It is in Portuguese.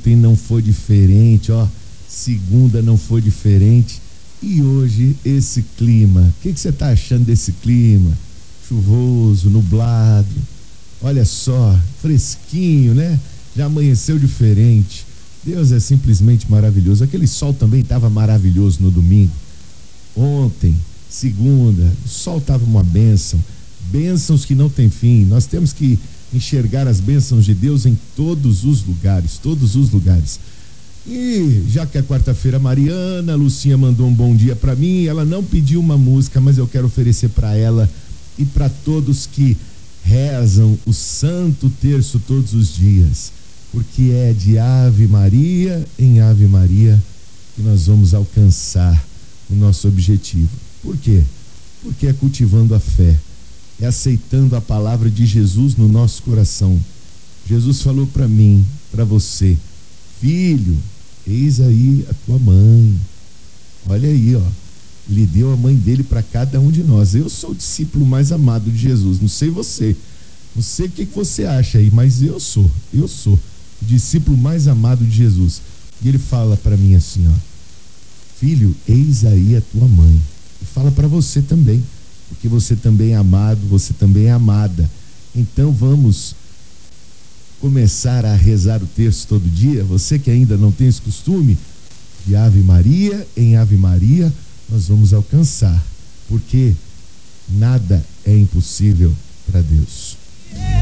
ontem não foi diferente, ó, segunda não foi diferente. E hoje esse clima, o que você está achando desse clima? Chuvoso, nublado, olha só, fresquinho, né? Já amanheceu diferente. Deus é simplesmente maravilhoso. Aquele sol também estava maravilhoso no domingo. Ontem, segunda, o sol estava uma bênção. Bênçãos que não tem fim. Nós temos que enxergar as bênçãos de Deus em todos os lugares, todos os lugares. E já que é quarta-feira mariana, a Lucinha mandou um bom dia para mim. Ela não pediu uma música, mas eu quero oferecer para ela e para todos que rezam o Santo Terço todos os dias, porque é de Ave Maria em Ave Maria que nós vamos alcançar o nosso objetivo. Por quê? Porque é cultivando a fé, é aceitando a palavra de Jesus no nosso coração. Jesus falou para mim, para você: filho, eis aí a tua mãe. Olha aí, ó, ele deu a mãe dele para cada um de nós. Eu sou o discípulo mais amado de Jesus, não sei você, não sei o que você acha aí, mas eu sou o discípulo mais amado de Jesus. E ele fala para mim assim, ó: filho, eis aí a tua mãe. E fala para você também, porque você também é amado, você também é amada. Então vamos começar a rezar o terço todo dia. Você que ainda não tem esse costume, de Ave Maria em Ave Maria nós vamos alcançar, porque nada é impossível para Deus.